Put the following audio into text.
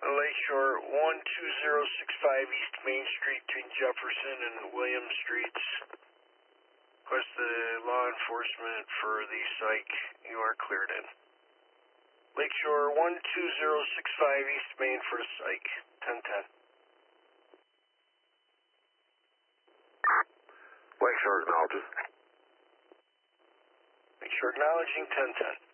Lakeshore 12065 East Main Street between Jefferson and William Streets. Request the law enforcement for the psych. You are cleared in. Lakeshore 12065 East Main for the psych. 1010. Lakeshore acknowledges. Lakeshore acknowledging 1010.